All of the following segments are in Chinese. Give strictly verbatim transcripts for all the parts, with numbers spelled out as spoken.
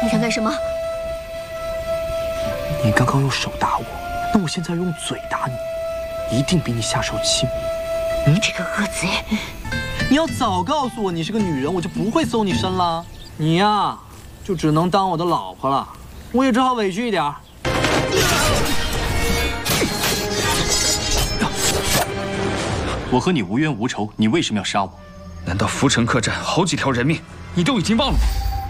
你想干什么？ 你刚刚用手打我，那我现在用嘴打你，一定比你下手轻。 你这个恶贼！ 你要早告诉我你是个女人，我就不会搜你身了。你呀，就只能当我的老婆了。我也只好委屈一点。 我和你无冤无仇，你为什么要杀我？ 难道浮城客栈好几条人命，你都已经忘了吗？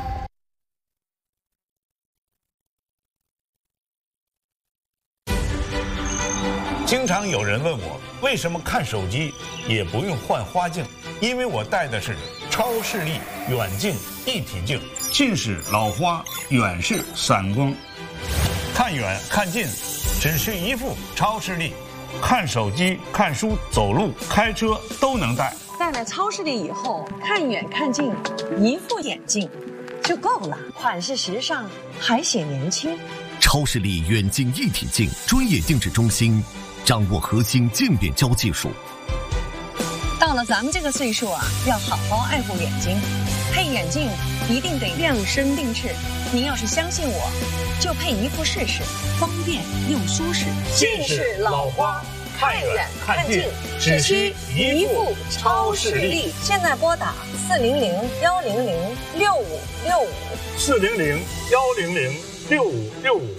经常有人问我，为什么看手机也不用换花镜？因为我戴的是超视力远近一体镜，近视、老花，远视、散光，看远看近，只需一副超视力，看手机、看书、走路、开车都能戴。 戴了超视力以后，看远看近，一副眼镜就够了，款式时尚，还显年轻。 超视力远近一体镜专业定制中心，掌握核心渐变焦技术。 到了咱们这个岁数啊，要好好爱护眼睛，配眼镜一定得量身定制。您要是相信我，就配一副试试，方便又舒适。 近视、老花，看远看近，只需一副超视力。 现在拨打四零零幺零零六五六五， 四零零幺零零六五六五。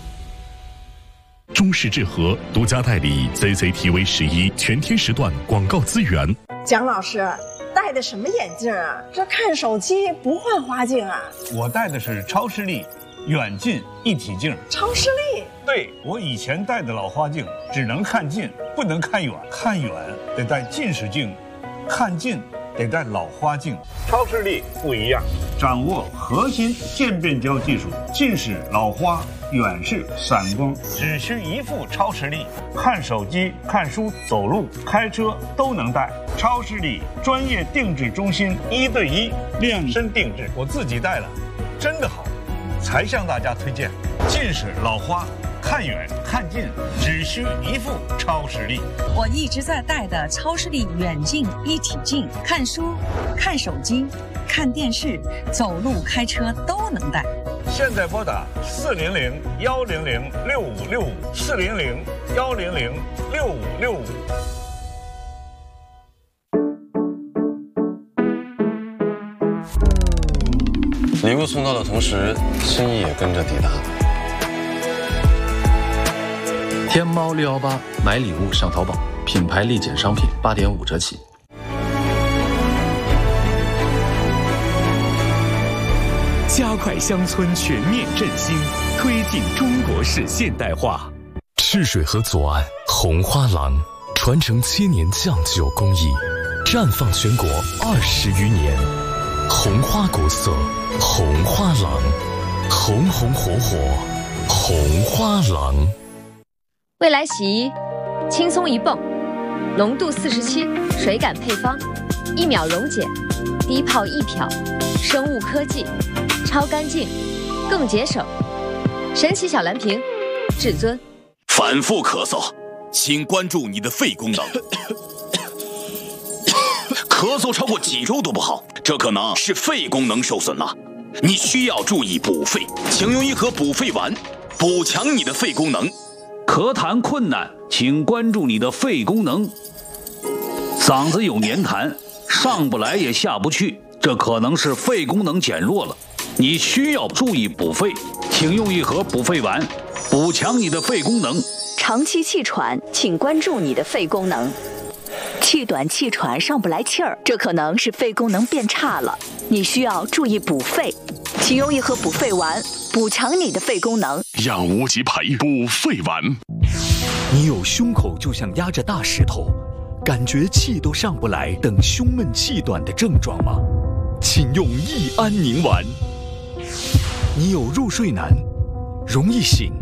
中视智和独家代理 C C T V 十一全天时段广告资源。 蒋老师戴的什么眼镜啊？这看手机不换花镜啊？ 我戴的是超视力远近一体镜。 超视力？ 对，我以前戴的老花镜只能看近，不能看远。看远得戴近视镜，看近得戴老花镜。超视力不一样，掌握核心渐变焦技术，近视、老花、远视、散光，只需一副超视力，看手机、看书、走路、开车都能戴。超视力专业定制中心，一对一量身定制，我自己戴了，真的好，才向大家推荐。近视、老花，看远看近，只需一副超视力。 我一直在戴的超视力远近一体镜，看书、看手机、看电视、走路、开车都能戴。 现在拨打四零零幺零零六五六五，四零零幺零零六五六五。 礼物送到的同时，心意也跟着抵达。 天猫六幺八买礼物上淘宝，品牌立减商品八点五折起。 加快乡村全面振兴，推进中国式现代化。 赤水河左岸红花廊，传承千年酱酒工艺，绽放全国二十余年。红花国色，红花廊，红红火火，红花廊。 未来洗衣，轻松一泵，浓度四十七，水感配方，一秒溶解，低泡一漂，生物科技，超干净，更节省。神奇小蓝瓶，至尊。 反复咳嗽，请关注你的肺功能。咳嗽超过几周都不好，这可能是肺功能受损了。你需要注意补肺，请用一盒补肺丸，补强你的肺功能。 咳痰困难，请关注你的肺功能。嗓子有黏痰，上不来也下不去，这可能是肺功能减弱了。你需要注意补肺，请用一盒补肺丸，补强你的肺功能。 长期气喘，请关注你的肺功能。气短气喘上不来气儿，这可能是肺功能变差了，你需要注意补肺，请用一盒补肺丸，补强你的肺功能。 养无极牌补肺丸。 你有胸口就像压着大石头，感觉气都上不来等胸闷气短的症状吗？请用益安宁丸。你有入睡难，容易醒